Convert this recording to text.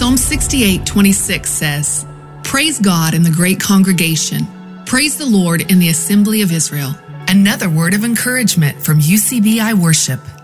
Psalm 68:26 says, "Praise God in the great congregation. Praise the Lord in the assembly of Israel." Another word of encouragement from UCBI Worship.